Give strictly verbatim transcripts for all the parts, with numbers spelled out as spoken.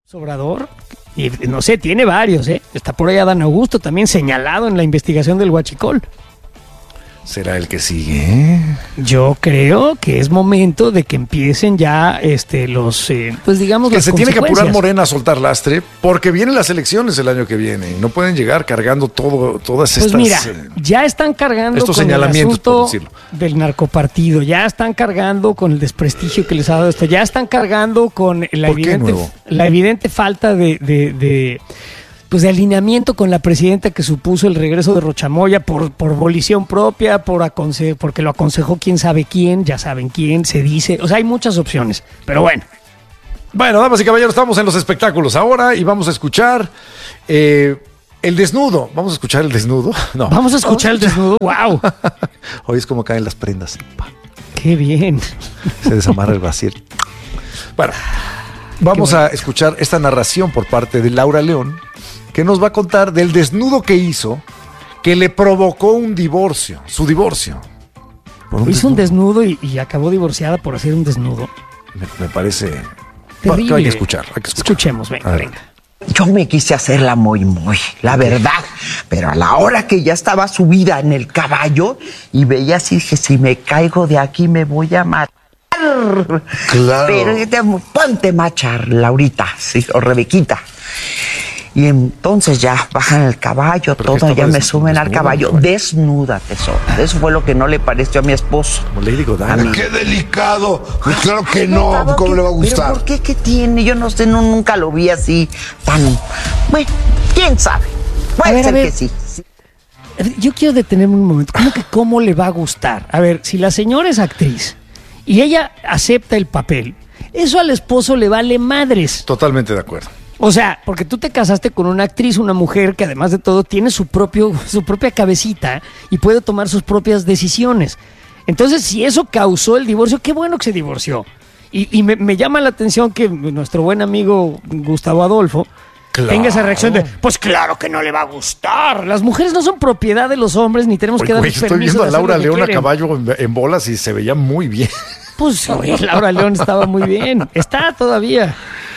Obrador, y no sé, tiene varios, ¿eh? Está por ahí Adán Augusto también señalado en la investigación del Huachicol. ¿Será el que sigue? Yo creo que es momento de que empiecen ya este, los, eh, pues digamos, que las se tiene que apurar consecuencias. Morena a soltar lastre, porque vienen las elecciones el año que viene y no pueden llegar cargando todo, todas Pues estas... mira, eh, ya están cargando estos con el señalamientos, por asunto decirlo. del narcopartido, ya están cargando con el desprestigio que les ha dado esto, ya están cargando con la ¿Por qué evidente, nuevo? la evidente falta de, de, de pues de alineamiento con la presidenta que supuso el regreso de Rochamoya por, por volición propia, por aconse- porque lo aconsejó quién sabe quién, ya saben quién, se dice, o sea, hay muchas opciones, pero bueno. Bueno, damas y caballeros, estamos en los espectáculos ahora y vamos a escuchar eh, el desnudo. ¿Vamos a escuchar el desnudo? No. Vamos a escuchar el desnudo, wow, Hoy es como caen las prendas. qué bien. Se desamarra el brasier. Bueno, vamos a escuchar esta narración por parte de Laura León, que nos va a contar del desnudo que hizo, que le provocó un divorcio, su divorcio. Por Hizo un desnudo y, y acabó divorciada por hacer un desnudo. Me, me parece... Terrible. Que hay que escuchar, hay que escuchar. Escuchemos, venga, A ver. venga. Yo me quise hacerla muy, muy, la verdad. Pero a la hora que ya estaba subida en el caballo y veía así, dije, si me caigo de aquí me voy a matar. Claro. Pero este, ponte macha, Laurita, sí, o Rebequita. Y entonces ya bajan el caballo, Pero que todo, ya estaba me des- suben al desnuda, caballo. caballo. Desnuda, tesoro. Eso fue lo que no le pareció a mi esposo. Como Lady A Godiva. mí. ¡Qué delicado! Pues claro que No, no, ¿cómo ¿qué- le va a ¿Pero gustar? por qué? ¿Qué tiene? Yo no sé, no, nunca lo vi así tan... Bueno, quién sabe. Puede A ver, a ser ver. que sí. sí. Yo quiero detenerme un momento. ¿Cómo que cómo le va a gustar? A ver, si la señora es actriz y ella acepta el papel, eso al esposo le vale madres. Totalmente de acuerdo. O sea, porque tú te casaste con una actriz, una mujer que además de todo tiene su propio, su propia cabecita y puede tomar sus propias decisiones. Entonces, si eso causó el divorcio, qué bueno que se divorció. Y, y me, me llama la atención que nuestro buen amigo Gustavo Adolfo Claro. tenga esa reacción de, pues claro que no le va a gustar. Las mujeres no son propiedad de los hombres ni tenemos Oye, que güey, darles estoy permiso viendo a de hacer Laura lo que León a quieren. caballo en, en bolas y se veía muy bien. Pues oye, Laura León estaba muy bien. Está todavía.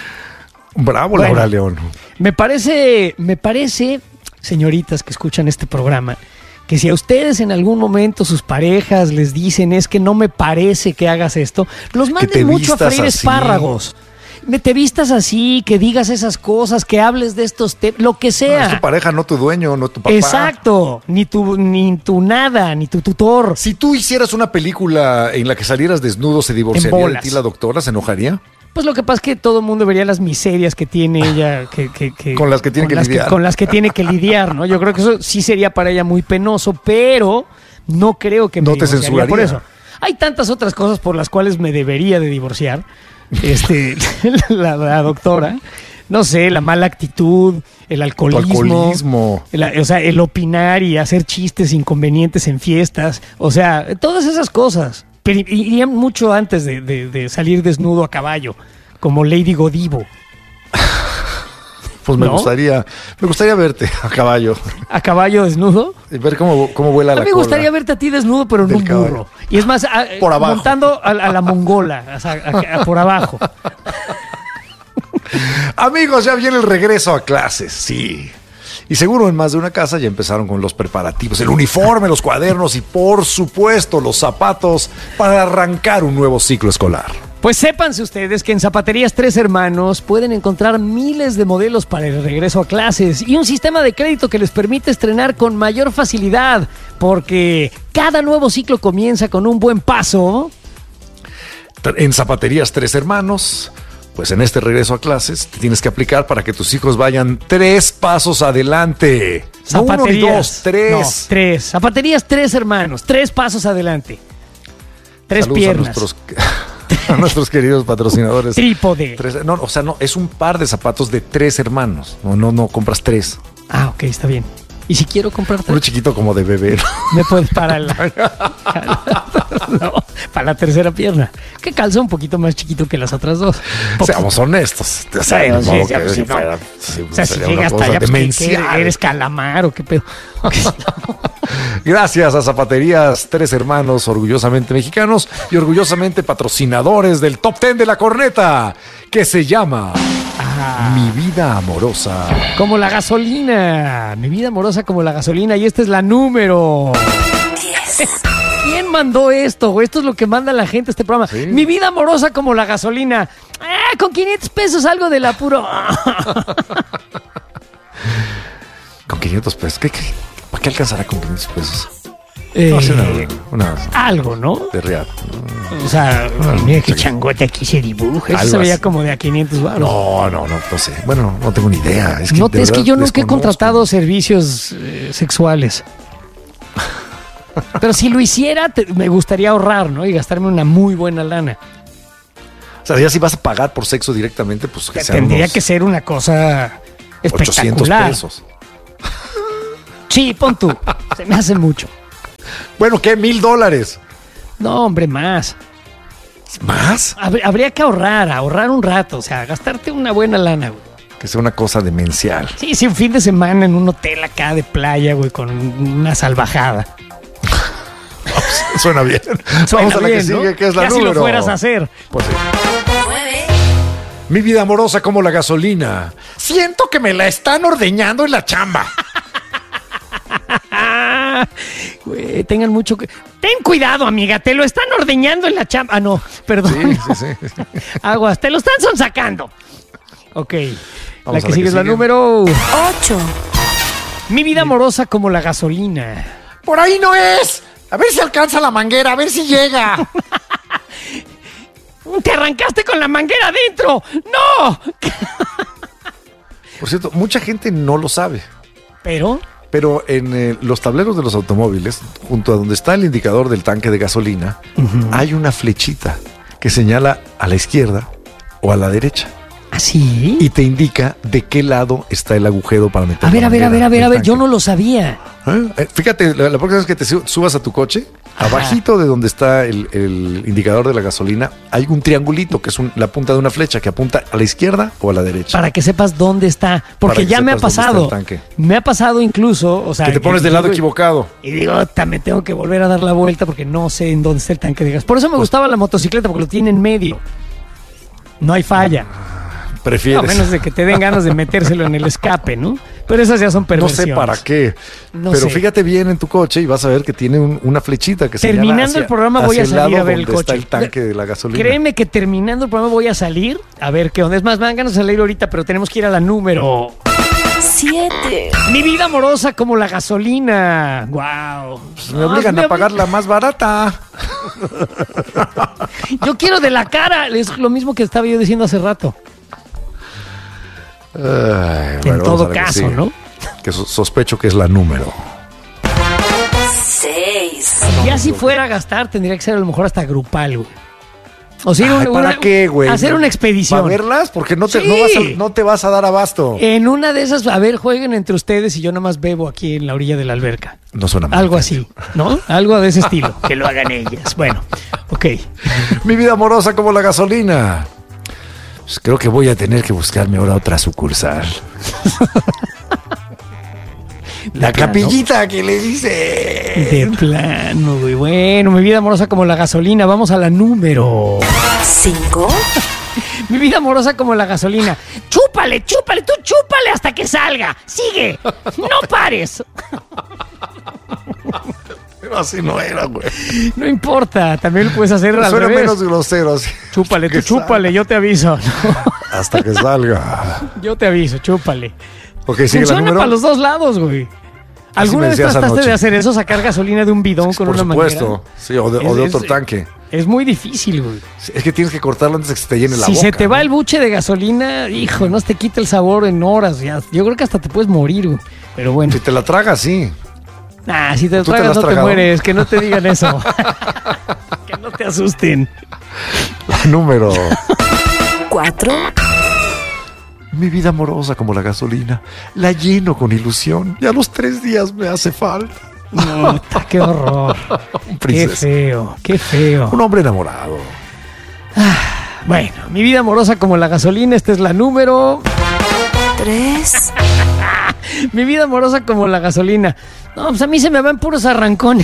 Bravo, Bueno. Laura León. Me parece, me parece, señoritas que escuchan este programa, que si a ustedes en algún momento sus parejas les dicen es que no me parece que hagas esto, los te manden mucho a vistas freír así. espárragos. Me te vistas así, que digas esas cosas, que hables de estos temas, lo que No, sea. es tu pareja, no tu dueño, no tu papá. Exacto, ni tu, ni tu nada, ni tu tutor. Si tú hicieras una película en la que salieras desnudo, ¿se divorciaría de bolas. ti la doctora? ¿Se enojaría? Pues lo que pasa es que todo el mundo vería las miserias que tiene ella, que, que- que- Con las que tiene que las lidiar. con las que tiene que lidiar, ¿no? Yo creo que eso sí sería para ella muy penoso, pero no creo que me No te divorciaría censuraría. por eso. Hay tantas otras cosas por las cuales me debería de divorciar, este, la, la doctora. No sé, la mala actitud, el alcoholismo, alcoholismo. el- o sea, el opinar y hacer chistes inconvenientes en fiestas, o sea, todas esas cosas. Pero irían mucho antes de, de- de salir desnudo a caballo, como Lady Godivo. Pues me ¿No? gustaría, me gustaría verte a caballo ¿A caballo desnudo? y ver cómo, cómo vuela A la mí me cola. gustaría verte a ti desnudo, pero en Del un caballo. burro. Y es más, a- Por abajo. montando a, a la mongola, o sea, a- a- por abajo. Amigos, ya viene el regreso a clases, sí. Y seguro en más de una casa ya empezaron con los preparativos, el uniforme, los cuadernos y por supuesto los zapatos para arrancar un nuevo ciclo escolar. Pues sépanse ustedes que en Zapaterías Tres Hermanos pueden encontrar miles de modelos para el regreso a clases y un sistema de crédito que les permite estrenar con mayor facilidad, porque cada nuevo ciclo comienza con un buen paso. En Zapaterías Tres Hermanos, pues en este regreso a clases te tienes que aplicar para que tus hijos vayan tres pasos adelante. No uno ni dos, tres. No, tres. Zapaterías Tres Hermanos, tres pasos adelante. Tres Saludos piernas. A nuestros, a nuestros queridos patrocinadores. Trípode. Tres- no, o sea, no, es un par de zapatos de tres hermanos. No, no, no compras tres. Ah, ok, está bien. Y si quiero comprar Uno tres, chiquito como de bebé. ¿no? me puedes para la, no, para la tercera pierna, que calza un poquito más chiquito que las otras dos. Seamos honestos. O sea, Sí, de sí, modo sí, que sí, si no. fuera- si O sea, si sería una llega hasta cosa allá, pues, ¿qué- demencial. qué eres calamar o qué pedo. Gracias a Zapaterías Tres Hermanos, orgullosamente mexicanos y orgullosamente patrocinadores del Top Ten de la Corneta, que se llama... Ah, Mi vida amorosa. Como la gasolina. Mi vida amorosa como la gasolina. Y esta es la número diez. ¿Quién mandó esto, güey? Esto es lo que manda la gente a este programa. ¿Sí? Mi vida amorosa como la gasolina. Ah, con quinientos pesos algo del apuro. Con quinientos pesos. ¿Qué, qué, ¿Para qué alcanzará con quinientos pesos? Eh, no, una, una, algo, ¿no? De real. O sea, no, mira qué changote aquí se dibuja. Eso se veía así como de a quinientos baros. No, no, no, no sé. Bueno, no tengo ni idea. Es que, no, es que yo nunca desconozco. he contratado servicios eh, sexuales. Pero si lo hiciera, te, me gustaría ahorrar, ¿no? Y gastarme una muy buena lana. O sea, ya si vas a pagar por sexo directamente, pues que tendría que ser una cosa espectacular. ochocientos pesos. Sí, pon tú. Se me hace mucho. Bueno, ¿qué? ¿Mil dólares? No, hombre, más. ¿Más? Habría, habría que ahorrar, ahorrar un rato. O sea, gastarte una buena lana, güey. Que sea una cosa demencial. Sí, sí, un fin de semana en un hotel acá de playa, güey, con una salvajada. Suena bien. Suena Vamos a la bien, que sigue, ¿no? que es la ya número. Si lo fueras a hacer. Pues sí. Mi vida amorosa como la gasolina. Siento que me la están ordeñando en la chamba. Güey, tengan mucho que... Ten cuidado, amiga, te lo están ordeñando en la chamba. Ah, no, perdón. Sí, sí, sí. Aguas, te lo están sonsacando. Ok. Vamos la que a sigue es la número ocho. Mi vida amorosa como la gasolina. Por ahí no es. A ver si alcanza la manguera, a ver si llega. ¡Te arrancaste con la manguera adentro! ¡No! Por cierto, mucha gente no lo sabe. ¿Pero? Pero en eh, los tableros de los automóviles, junto a donde está el indicador del tanque de gasolina, uh-huh. hay una flechita que señala a la izquierda o a la derecha. ¿Ah, sí? Y te indica de qué lado está el agujero para meter. A ver, la a ver, a ver, a ver, a ver, tanque. yo no lo sabía. ¿Eh? Fíjate, la, la próxima vez que te subas a tu coche, ajá, abajito de donde está el, el indicador de la gasolina, hay un triangulito que es un, la punta de una flecha que apunta a la izquierda o a la derecha. Para que sepas dónde está. Porque ya me ha pasado. Me ha pasado incluso, o sea, que te pones del lado digo, equivocado. Y digo, me tengo que volver a dar la vuelta porque no sé en dónde está el tanque de gas. Por eso me pues, gustaba la motocicleta, porque lo tiene en medio. No hay falla. Prefieres. A menos de que te den ganas de metérselo en el escape, ¿no? Pero esas ya son perversiones. No sé para qué. No Pero sé. Fíjate bien en tu coche y vas a ver que tiene un, una flechita que se Terminando hacia, el programa voy a salir a ver el coche. Está el tanque de la gasolina. Créeme que terminando el programa voy a salir a ver qué onda. Es más, me dan ganas de salir ahorita, pero tenemos que ir a la número siete. Mi vida amorosa como la gasolina. Wow. Pues me obligan me a pagar la más barata. Yo quiero de la cara. Es lo mismo que estaba yo diciendo hace rato. Ay, en bueno, todo caso, que ¿no? Que sospecho que es la número seis. Ya si fuera a gastar, tendría que ser a lo mejor hasta grupal, güey. O sea, Ay, una, ¿para una, qué, güey? Hacer una expedición. ¿Para verlas? Porque no te, sí. no, vas a, no te vas a dar abasto. En una de esas, a ver, jueguen entre ustedes y yo nada más bebo aquí en la orilla de la alberca. No suena mal. Algo así, ¿no? Algo de ese estilo. Que lo hagan ellas. Bueno, ok. Mi vida amorosa como la gasolina. Pues creo que voy a tener que buscarme ahora otra sucursal. La capillita que le dice. De plano, güey. Bueno, mi vida amorosa como la gasolina. Vamos a la número cinco. Mi vida amorosa como la gasolina. Chúpale, chúpale, tú chúpale hasta que salga. Sigue, no pares. Pero así no era, güey. No importa, también lo puedes hacer al Suena revés. menos grosero. Así. Chúpale, tú chúpale, yo te aviso. Hasta que salga. Yo te aviso, chúpale. Okay, sigue Funciona la número. para los dos lados, güey. ¿Alguna vez trataste anoche. de hacer eso? ¿Sacar gasolina de un bidón sí, con por una supuesto. manguera? Sí, o de, es, o de es, otro tanque. Es muy difícil, güey. Es que tienes que cortarlo antes de que se te llene la si boca. Si se te ¿no? va el buche de gasolina, hijo, no te quita el sabor en horas. Ya. Yo creo que hasta te puedes morir, güey. Pero bueno. Si te la tragas, sí. Ah, si te la tragas, te no tragado? te mueres. Que no te digan eso. Que no te asusten. La número cuatro. Mi vida amorosa como la gasolina. La lleno con ilusión. Y a los tres días me hace falta. No, qué horror. Un princesa. Qué feo, qué feo. Un hombre enamorado. Ah, bueno, mi vida amorosa como la gasolina. Esta es la número tres. Mi vida amorosa como la gasolina. No, pues a mí se me van puros arrancones.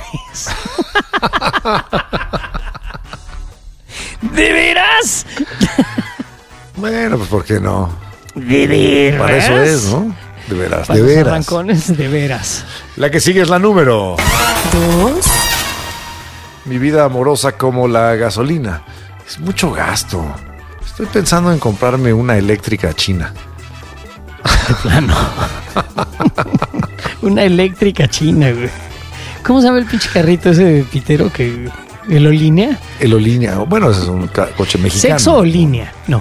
¿De veras? Bueno, pues ¿por qué no? ¿De veras? Para eso es, ¿no? De veras, Para de los veras. arrancones, de veras. La que sigue es la número. Dos. Mi vida amorosa como la gasolina. Es mucho gasto. Estoy pensando en comprarme una eléctrica china. Plano. Una eléctrica china, güey. ¿Cómo sabe el pinche carrito ese de pitero que... ¿El o línea? El o línea. Bueno, ese es un ca- coche mexicano. ¿Sexo o línea? No.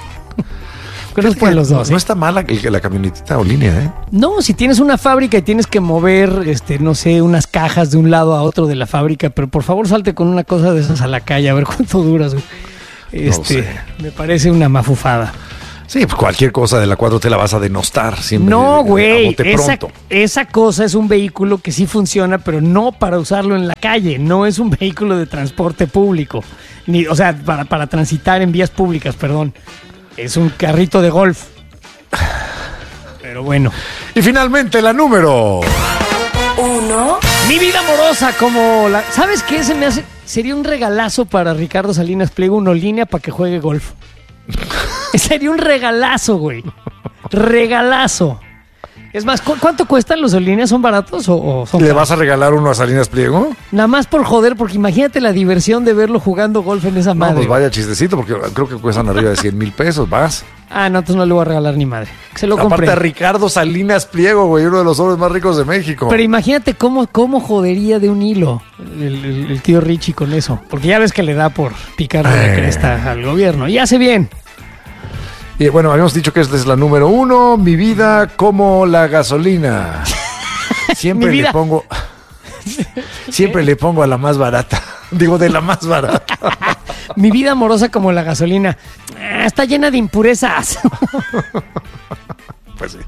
Pero es por los dos. No ¿eh? está mala el- la camionetita o línea, ¿eh? No, si tienes una fábrica y tienes que mover, este, no sé, unas cajas de un lado a otro de la fábrica, pero por favor salte con una cosa de esas a la calle a ver cuánto duras, güey. Este, sé. me parece una mafufada. Sí, pues cualquier cosa de la cuatro te la vas a denostar siempre. No, de- de- a güey, bote esa, pronto. esa cosa es un vehículo que sí funciona, pero no para usarlo en la calle, no es un vehículo de transporte público, ni, o sea, para, para transitar en vías públicas, perdón. Es un carrito de golf. Pero bueno. Y finalmente la número. Uno. Mi vida amorosa como la... ¿Sabes qué? Se me hace... Sería un regalazo para Ricardo Salinas Pliego, una línea para que juegue golf. Sería un regalazo, güey. Regalazo. Es más, ¿cu- ¿cuánto cuestan los líneas? ¿Son baratos o, o son ¿Le caros? vas a regalar uno a Salinas Pliego? Nada más por joder, porque imagínate la diversión de verlo jugando golf en esa No, madre. pues vaya chistecito, porque creo que cuestan arriba de cien mil pesos, vas. Ah, no, entonces no le voy a regalar ni madre. Que se lo compré. Aparte a Ricardo Salinas Pliego, güey, uno de los hombres más ricos de México. Pero imagínate cómo, cómo jodería de un hilo el, el- el tío Richie con eso. Porque ya ves que le da por picarle la Eh. cresta al gobierno. Y hace bien. Y bueno, habíamos dicho que esta es la número uno, mi vida como la gasolina. Siempre Mi vida. le pongo, siempre le pongo a la más barata. Digo, de la más barata. Mi vida amorosa como la gasolina. Ah, está llena de impurezas. Pues sí.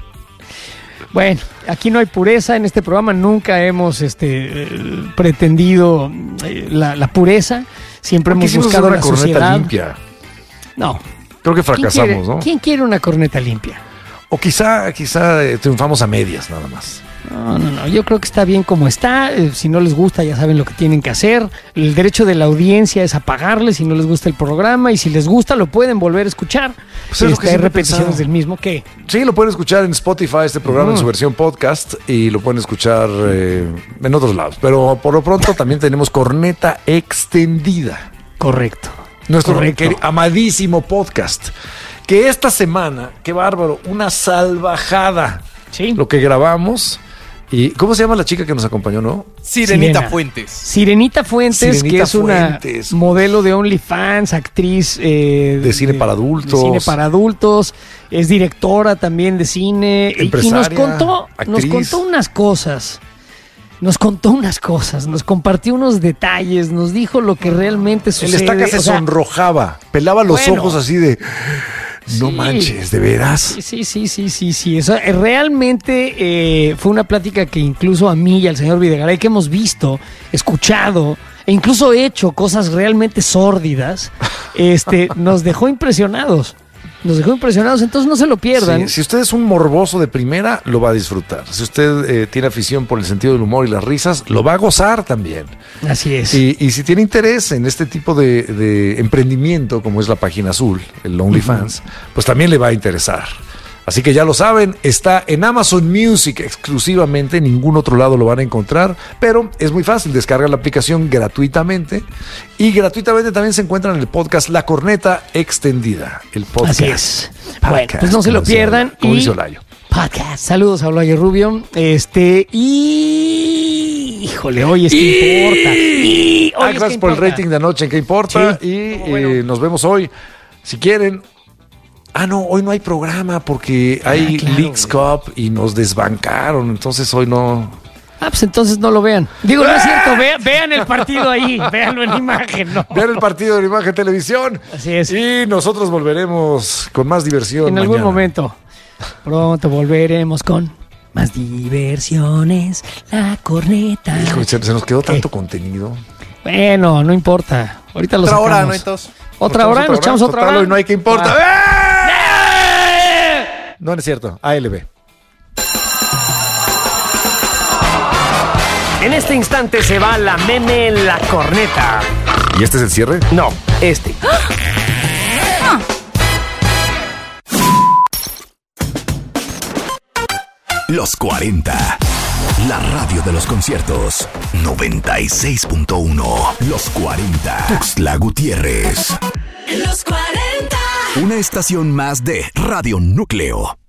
Bueno, aquí no hay pureza en este programa. Nunca hemos este, eh, pretendido eh, la, la pureza. Siempre ¿Por qué hemos hicimos buscado una la corneta sociedad. limpia? No. Creo que ¿Quién fracasamos, quiere, ¿no? ¿Quién quiere una corneta limpia? O quizá, quizá eh, triunfamos a medias, nada más. No, no, no. Yo creo que está bien como está. Eh, si no les gusta, ya saben lo que tienen que hacer. El derecho de la audiencia es apagarle si no les gusta el programa. Y si les gusta, lo pueden volver a escuchar. Pues es lo que Este, hay siempre he repeticiones pensado. del mismo. ¿Qué? Sí, lo pueden escuchar en Spotify, este programa en su versión podcast, y lo pueden escuchar eh, en otros lados. Pero por lo pronto también tenemos corneta extendida. Correcto. Nuestro Correcto. queri- amadísimo podcast. Que esta semana, qué bárbaro, una salvajada. Sí. Lo que grabamos. Y ¿cómo se llama la chica que nos acompañó, no? Sirenita Sirena. Fuentes. Sirenita Fuentes, Sirenita que es Fuentes. una modelo de OnlyFans, actriz eh, De cine para adultos. de cine para adultos, es directora también de cine. Y- Y, nos Empresaria, contó, nos actriz. contó unas cosas. Nos contó unas cosas, nos compartió unos detalles, nos dijo lo que realmente El sucede. estaca se o sea, sonrojaba, pelaba los bueno. ojos así de... No Sí. manches, ¿de veras? Sí, sí, sí, sí, sí, sí. Eso, eh, realmente eh, fue una plática que incluso a mí y al señor Videgaray, que hemos visto, escuchado e incluso hecho cosas realmente sórdidas, este, nos dejó impresionados. Nos dejó impresionados, entonces no se lo pierdan. Sí, si usted es un morboso de primera, lo va a disfrutar. Si usted eh, tiene afición por el sentido del humor y las risas, lo va a gozar también. Así es. Y, y si tiene interés en este tipo de, de emprendimiento, como es la página azul, el OnlyFans, pues también le va a interesar. Así que ya lo saben, está en Amazon Music exclusivamente, en ningún otro lado lo van a encontrar, pero es muy fácil, descargar la aplicación gratuitamente y gratuitamente también se encuentra en el podcast La Corneta Extendida, el podcast. Así es. Podcast, Bueno, pues no se lo como decía- pierdan. como y dice Olayo. podcast. Saludos a Olayo Rubio. Este, y. Híjole, hoy es que importa. Y Ah, hoy es gracias que por el importa. rating de anoche, ¿en qué importa? Sí, y estuvo bueno. eh, nos vemos hoy. Si quieren. Ah, no, hoy no hay programa porque hay claro, Leagues Cup y nos desbancaron. Entonces hoy no. Ah, pues entonces no lo vean. Digo, no es cierto, vea- vean el partido ahí, véanlo en imagen, ¿no? Vean el partido de la Imagen Televisión. Así es. Y nosotros volveremos con más diversión. En algún mañana. momento. Pronto volveremos con más diversiones, la corneta. Hijo, se, se nos quedó ¿Qué? tanto contenido. Bueno, no importa. Ahorita lo Otra hora, sacamos. ¿no? Entonces. Otra hora, nos echamos otra Total, hora. hoy no hay que importa. Ah. ¡Eh! No, no es cierto. A L B. En este instante se va la meme en la corneta. ¿Y este es el cierre? No, este. Los cuarenta. La radio de los conciertos. noventa y seis punto uno. Los cuarenta. Tuxtla Gutiérrez. Los cuarenta. Una estación más de Radio Núcleo.